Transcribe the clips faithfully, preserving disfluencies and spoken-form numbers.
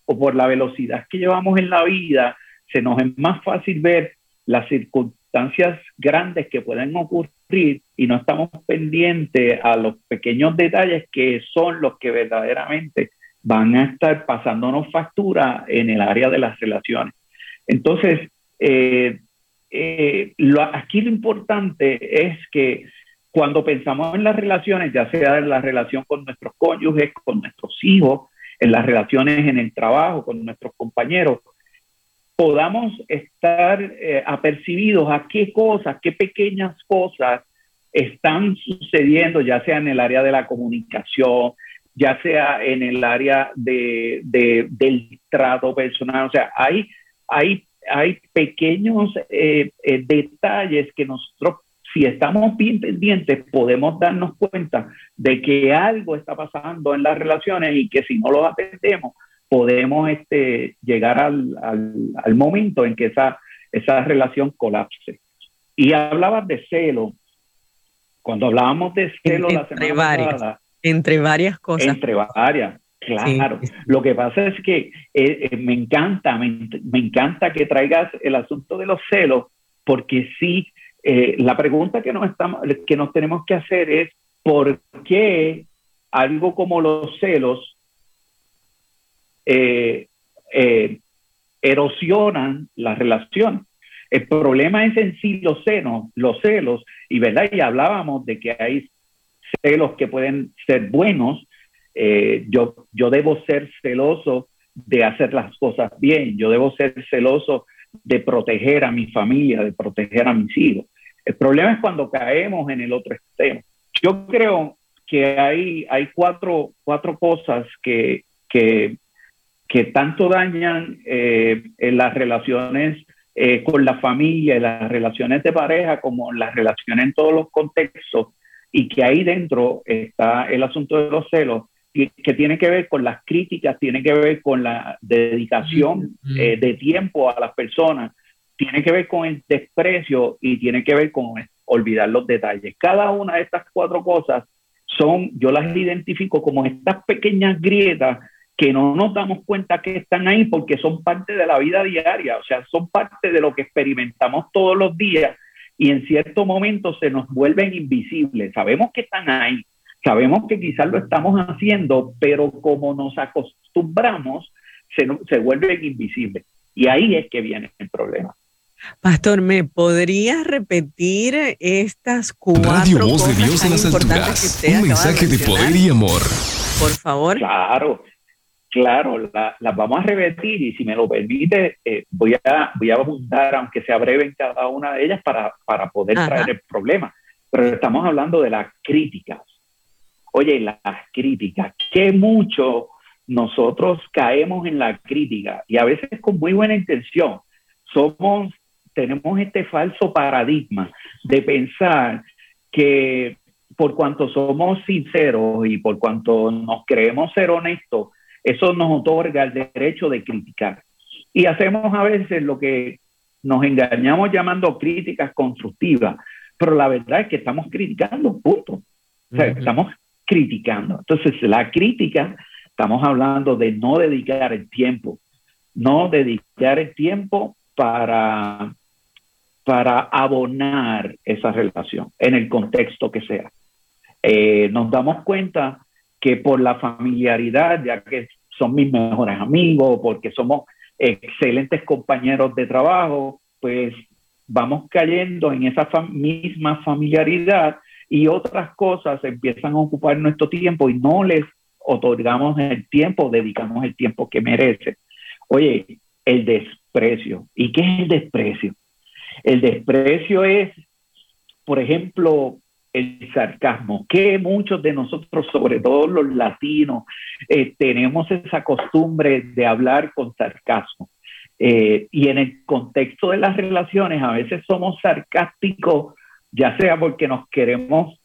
o por la velocidad que llevamos en la vida, se nos es más fácil ver las circunstancias grandes que pueden ocurrir y no estamos pendientes a los pequeños detalles que son los que verdaderamente van a estar pasándonos factura en el área de las relaciones. Entonces, eh, eh, lo, aquí lo importante es que cuando pensamos en las relaciones, ya sea en la relación con nuestros cónyuges, con nuestros hijos, en las relaciones en el trabajo, con nuestros compañeros, podamos estar eh, apercibidos a qué cosas, qué pequeñas cosas están sucediendo, ya sea en el área de la comunicación, ya sea en el área de, de, del trato personal. O sea, hay, hay, hay pequeños eh, eh, detalles que nosotros, si estamos bien pendientes, podemos darnos cuenta de que algo está pasando en las relaciones y que si no lo atendemos, podemos este, llegar al, al, al momento en que esa, esa relación colapse. Y hablabas de celo. Cuando hablábamos de celo En, la entre semana varias, pasada, entre varias cosas. entre varias, Sí, claro. sí, sí. Lo que pasa es que eh, eh, me encanta, me, me encanta que traigas el asunto de los celos, porque sí, eh, la pregunta que nos, estamos, que nos tenemos que hacer es ¿por qué algo como los celos eh, eh, erosionan la relación? El problema es en sí los celos, los celos, y verdad, y hablábamos de que hay celos que pueden ser buenos. Eh, yo, yo debo ser celoso de hacer las cosas bien, yo debo ser celoso de proteger a mi familia, de proteger a mis hijos. El problema es cuando caemos en el otro extremo. Yo creo que hay, hay cuatro, cuatro cosas que, que, que tanto dañan eh, en las relaciones eh, con la familia, en las relaciones de pareja, como las relaciones en todos los contextos, y que ahí dentro está el asunto de los celos, y que tiene que ver con las críticas, tiene que ver con la dedicación Mm, eh, de tiempo a las personas, tiene que ver con el desprecio y tiene que ver con olvidar los detalles. Cada una de estas cuatro cosas son, yo las identifico como estas pequeñas grietas que no nos damos cuenta que están ahí porque son parte de la vida diaria, o sea, son parte de lo que experimentamos todos los días y en cierto momento se nos vuelven invisibles. Sabemos que están ahí, sabemos que quizás lo estamos haciendo, pero como nos acostumbramos, se, se vuelven invisibles. Y ahí es que viene el problema. Pastor, ¿me podrías repetir estas Radio cuatro Voz de cosas Dios en tan las importantes que alturas. usted Un acaba de mensaje de mencionar? poder y amor. Por favor. Claro, claro, las la vamos a repetir y si me lo permite, eh, voy, a, voy a abundar, aunque sea breve en cada una de ellas, para, para poder Ajá. traer el problema. Pero estamos hablando de las críticas. Oye, las críticas, que mucho nosotros caemos en la crítica y a veces con muy buena intención. Somos, tenemos este falso paradigma de pensar que por cuanto somos sinceros y por cuanto nos creemos ser honestos, eso nos otorga el derecho de criticar. Y hacemos a veces lo que nos engañamos llamando críticas constructivas, pero la verdad es que estamos criticando, punto. O sea, Ujú. estamos criticando. Entonces, la crítica, estamos hablando de no dedicar el tiempo, no dedicar el tiempo para, para abonar esa relación en el contexto que sea. Eh, nos damos cuenta que por la familiaridad, ya que son mis mejores amigos, porque somos excelentes compañeros de trabajo, pues vamos cayendo en esa fam misma familiaridad y otras cosas empiezan a ocupar nuestro tiempo y no les otorgamos el tiempo, dedicamos el tiempo que merece. Oye, el desprecio. ¿Y qué es el desprecio? El desprecio es, por ejemplo, el sarcasmo, que muchos de nosotros, sobre todo los latinos, eh, tenemos esa costumbre de hablar con sarcasmo. Eh, y en el contexto de las relaciones, a veces somos sarcásticos, ya sea porque nos queremos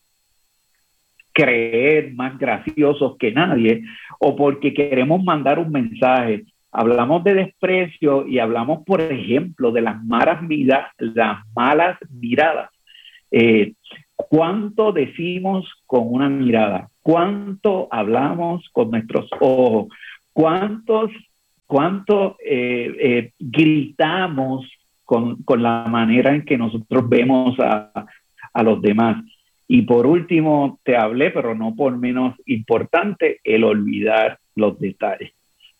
creer más graciosos que nadie o porque queremos mandar un mensaje. Hablamos de desprecio y hablamos, por ejemplo, de las malas, mira las malas miradas. Eh, ¿Cuánto decimos con una mirada? ¿Cuánto hablamos con nuestros ojos? ¿Cuántos, cuánto eh, eh, gritamos con, con la manera en que nosotros vemos a, a los demás. Y por último, te hablé, pero no por menos importante, el olvidar los detalles.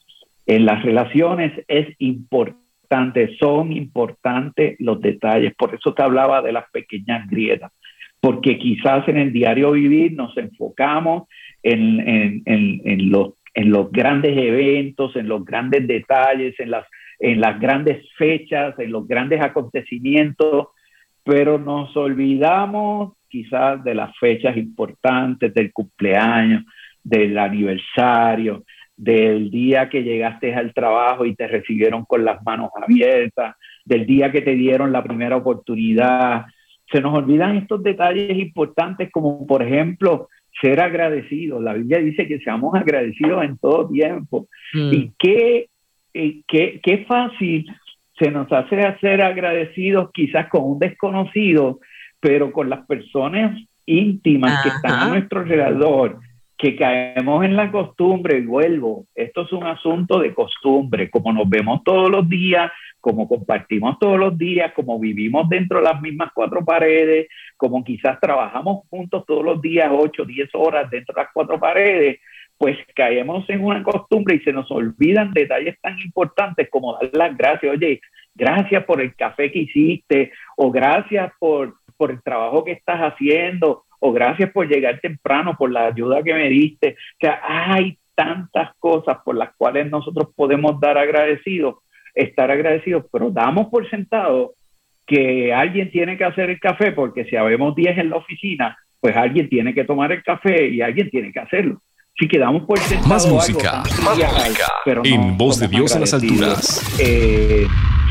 En las relaciones es importante, son importantes los detalles. Por eso te hablaba de las pequeñas grietas, porque quizás en el diario vivir nos enfocamos en, en, en, en, los, en los grandes eventos, en los grandes detalles, en las, en las grandes fechas, en los grandes acontecimientos, pero nos olvidamos quizás de las fechas importantes, del cumpleaños, del aniversario, del día que llegaste al trabajo y te recibieron con las manos abiertas, del día que te dieron la primera oportunidad. Se nos olvidan estos detalles importantes, como por ejemplo ser agradecidos. La Biblia dice que seamos agradecidos en todo tiempo. Mm. Y qué, qué, qué fácil se nos hace hacer agradecidos quizás con un desconocido, pero con las personas íntimas Ajá. que están a nuestro alrededor, que caemos en la costumbre. Y vuelvo, esto es un asunto de costumbre, como nos vemos todos los días, como compartimos todos los días, como vivimos dentro de las mismas cuatro paredes, como quizás trabajamos juntos todos los días, ocho, diez horas dentro de las cuatro paredes, pues caemos en una costumbre y se nos olvidan detalles tan importantes como dar las gracias. Oye, gracias por el café que hiciste, o gracias por, por el trabajo que estás haciendo, o gracias por llegar temprano, por la ayuda que me diste. O sea, hay tantas cosas por las cuales nosotros podemos dar agradecidos, estar agradecidos, pero damos por sentado que alguien tiene que hacer el café, porque si habemos diez en la oficina, pues alguien tiene que tomar el café y alguien tiene que hacerlo. Si quedamos por sentado más música, algo, más música, pero en no Voz de Dios en las alturas. Eh,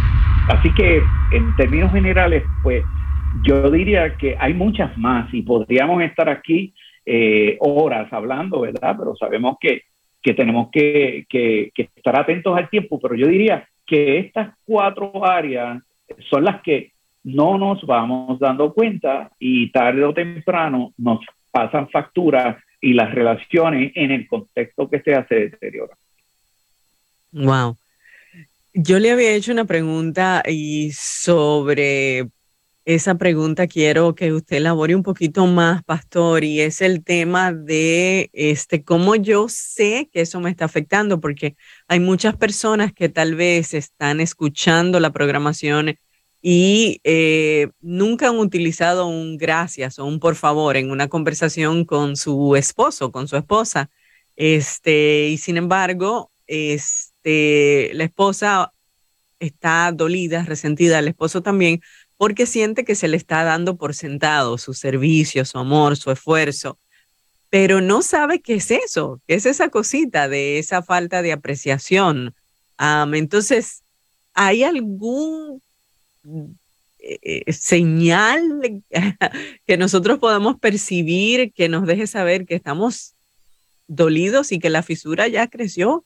así que en términos generales, pues yo diría que hay muchas más y podríamos estar aquí eh, horas hablando, ¿verdad? Pero sabemos que, que tenemos que, que, que estar atentos al tiempo, pero yo diría que estas cuatro áreas son las que no nos vamos dando cuenta y tarde o temprano nos pasan facturas y las relaciones en el contexto que sea se deterioran. Wow. Yo le había hecho una pregunta y sobre esa pregunta quiero que usted elabore un poquito más, pastor, y es el tema de este cómo yo sé que eso me está afectando, porque hay muchas personas que tal vez están escuchando la programación y eh, nunca han utilizado un gracias o un por favor en una conversación con su esposo, con su esposa, este, y sin embargo, este, la esposa está dolida, resentida, el esposo también, porque siente que se le está dando por sentado su servicio, su amor, su esfuerzo, pero no sabe qué es eso, qué es esa cosita de esa falta de apreciación. Um, entonces, ¿hay algún eh, señal que nosotros podamos percibir que nos deje saber que estamos dolidos y que la fisura ya creció?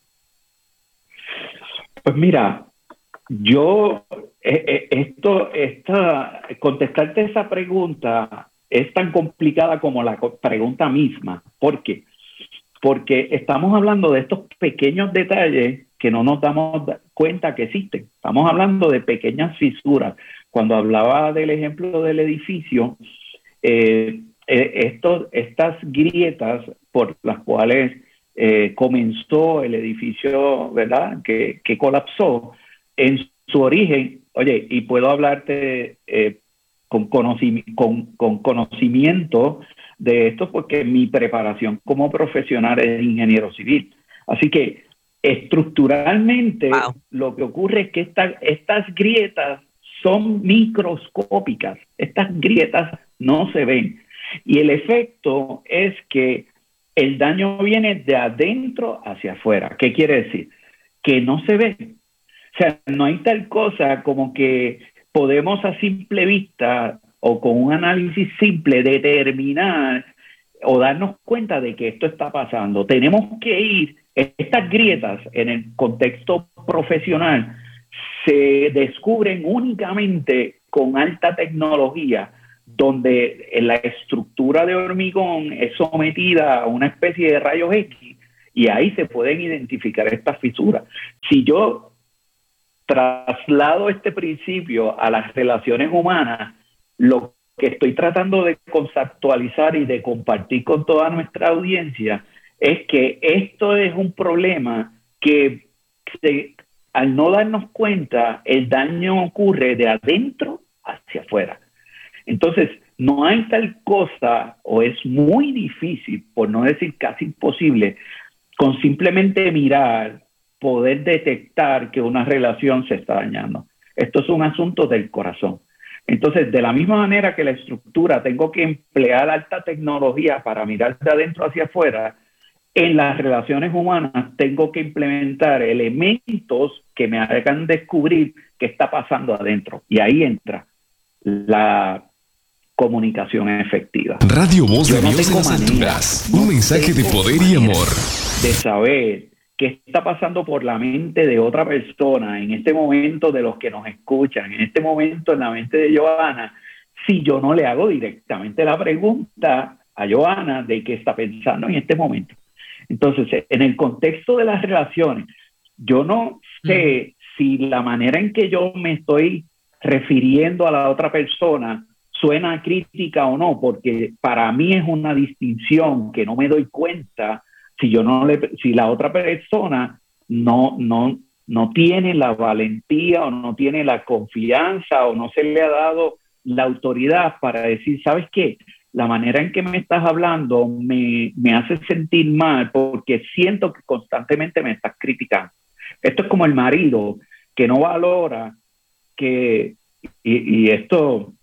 Pues mira, yo, eh, esto, esta, contestarte esa pregunta es tan complicada como la pregunta misma. ¿Por qué? Porque estamos hablando de estos pequeños detalles que no nos damos cuenta que existen. Estamos hablando de pequeñas fisuras. Cuando hablaba del ejemplo del edificio, eh, eh, estos, estas grietas por las cuales eh, comenzó el edificio, ¿verdad?, que, que colapsó, en su origen, oye, y puedo hablarte eh, con, conocimiento, con, con conocimiento de esto porque mi preparación como profesional es ingeniero civil. Así que estructuralmente wow. Lo que ocurre es que esta, estas grietas son microscópicas, estas grietas no se ven. Y el efecto es que el daño viene de adentro hacia afuera. ¿Qué quiere decir? Que no se ve. O sea, no hay tal cosa como que podemos a simple vista o con un análisis simple determinar o darnos cuenta de que esto está pasando. Tenemos que ir, estas grietas en el contexto profesional se descubren únicamente con alta tecnología, donde la estructura de hormigón es sometida a una especie de rayos X Y ahí se pueden identificar estas fisuras. Si yo traslado este principio a las relaciones humanas, lo que estoy tratando de conceptualizar y de compartir con toda nuestra audiencia es que esto es un problema que se, al no darnos cuenta, el daño ocurre de adentro hacia afuera. Entonces, no hay tal cosa, o es muy difícil, por no decir casi imposible, con simplemente mirar, poder detectar que una relación se está dañando. Esto es un asunto del corazón. Entonces, de la misma manera que la estructura, tengo que emplear alta tecnología para mirar de adentro hacia afuera, en las relaciones humanas tengo que implementar elementos que me hagan descubrir qué está pasando adentro. Y ahí entra la comunicación efectiva. Radio Voz de Dios en las Alturas. Un mensaje de poder y amor. De saber qué está pasando por la mente de otra persona en este momento, de los que nos escuchan, en este momento en la mente de Johanna, si yo no le hago directamente la pregunta a Johanna de qué está pensando en este momento. Entonces, en el contexto de las relaciones, yo no sé mm. si la manera en que yo me estoy refiriendo a la otra persona suena crítica o no, porque para mí es una distinción que no me doy cuenta si yo no le, si la otra persona no, no, no tiene la valentía o no tiene la confianza o no se le ha dado la autoridad para decir, ¿sabes qué? La manera en que me estás hablando me, me hace sentir mal porque siento que constantemente me estás criticando. Esto es como el marido que no valora que, y, y esto,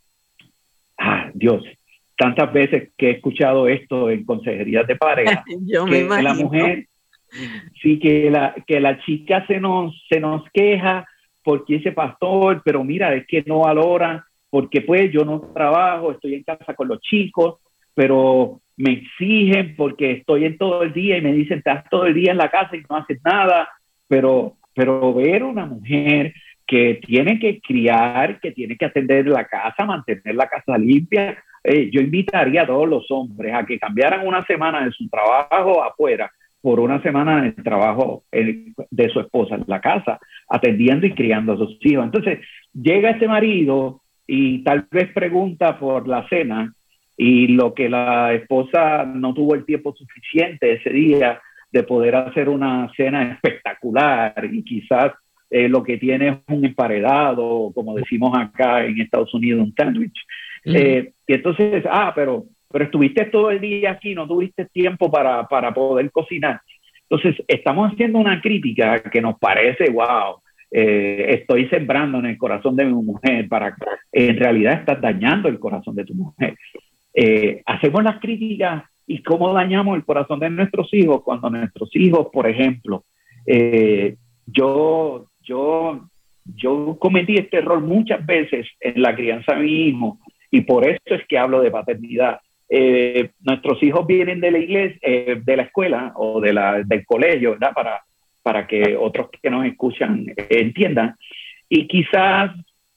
ah, Dios, tantas veces que he escuchado esto en consejerías de pareja, Yo que me imagino. la mujer, sí, que la, que la chica se nos, se nos queja porque ese pastor, pero mira, es que no valora, porque pues yo no trabajo, estoy en casa con los chicos, pero me exigen porque estoy en todo el día y me dicen, estás todo el día en la casa y no haces nada, pero, pero ver una mujer que tiene que criar, que tiene que atender la casa, mantener la casa limpia, eh, yo invitaría a todos los hombres a que cambiaran una semana de su trabajo afuera por una semana de trabajo eh, de su esposa en la casa, atendiendo y criando a sus hijos. Entonces, llega este marido y tal vez pregunta por la cena y lo que la esposa no tuvo el tiempo suficiente ese día de poder hacer una cena espectacular y quizás eh, lo que tiene es un emparedado, como decimos acá en Estados Unidos, un sándwich. Mm. Eh, y entonces, ah, pero, pero estuviste todo el día aquí, no tuviste tiempo para, para poder cocinar. Entonces, estamos haciendo una crítica que nos parece, wow, Eh, estoy sembrando en el corazón de mi mujer, para en realidad estás dañando el corazón de tu mujer. Eh, hacemos las críticas y cómo dañamos el corazón de nuestros hijos cuando nuestros hijos, por ejemplo, eh, yo, yo, yo cometí este error muchas veces en la crianza de mi hijo y por eso es que hablo de paternidad. Eh, nuestros hijos vienen de la iglesia, eh, de la escuela o de la, del colegio, ¿verdad? Para para que otros que nos escuchan eh, entiendan, y quizás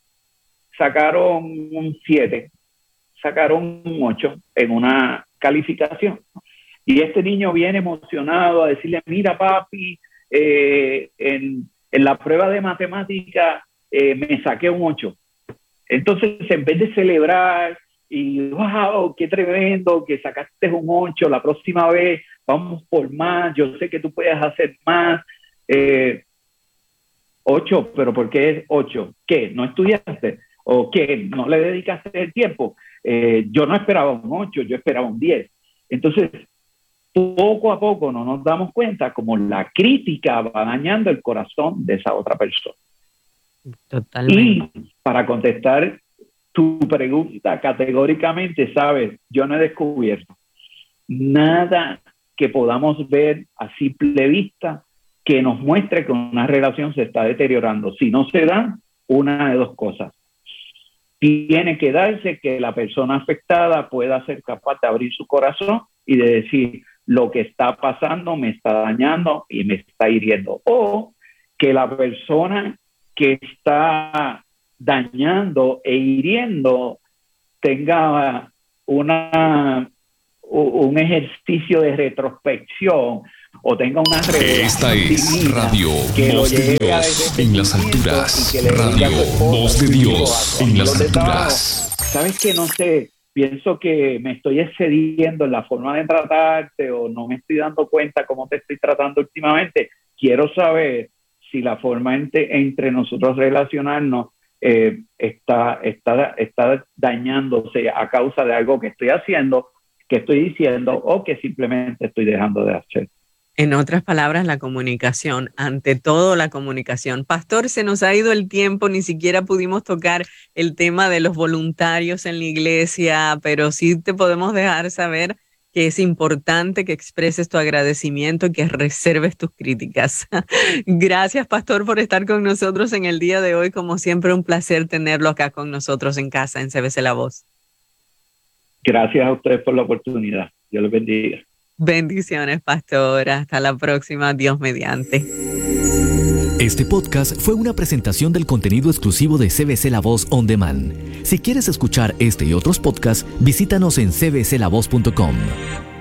sacaron un siete, sacaron un ocho en una calificación, y este niño viene emocionado a decirle, mira papi, eh, en, en la prueba de matemática eh, me saqué un ocho. Entonces, en vez de celebrar y wow, qué tremendo que sacaste un ocho, la próxima vez vamos por más, yo sé que tú puedes hacer más. Eh, ocho, pero ¿por qué es ocho? ¿Qué? ¿No estudiaste? ¿O qué? ¿No le dedicaste el tiempo? Eh, yo no esperaba un ocho, yo esperaba un diez. Entonces, poco a poco no nos damos cuenta como la crítica va dañando el corazón de esa otra persona. Totalmente. Y para contestar tu pregunta categóricamente, sabes, yo no he descubierto nada que podamos ver a simple vista que nos muestre que una relación se está deteriorando. Si no se da, una de dos cosas. Tiene que darse que la persona afectada pueda ser capaz de abrir su corazón y de decir, lo que está pasando me está dañando y me está hiriendo. O que la persona que está dañando e hiriendo tenga una, un ejercicio de retrospección o tenga una relación. Esta es Radio Voz de Dios en las alturas. Radio Voz de Dios en las alturas. ¿Sabes qué? No sé, pienso que me estoy excediendo en la forma de tratarte o no me estoy dando cuenta cómo te estoy tratando últimamente. Quiero saber si la forma entre, entre nosotros relacionarnos eh, está, está, está dañándose a causa de algo que estoy haciendo, que estoy diciendo o que simplemente estoy dejando de hacer. En otras palabras, la comunicación, ante todo la comunicación. Pastor, se nos ha ido el tiempo, ni siquiera pudimos tocar el tema de los voluntarios en la iglesia, pero sí te podemos dejar saber que es importante que expreses tu agradecimiento y que reserves tus críticas. Gracias, Pastor, por estar con nosotros en el día de hoy. Como siempre, un placer tenerlo acá con nosotros en casa, en C B C La Voz. Gracias a ustedes por la oportunidad. Dios les bendiga. Bendiciones, Pastor. Hasta la próxima. Dios mediante. Este podcast fue una presentación del contenido exclusivo de C B C La Voz On Demand. Si quieres escuchar este y otros podcasts, visítanos en c b c la voz punto com.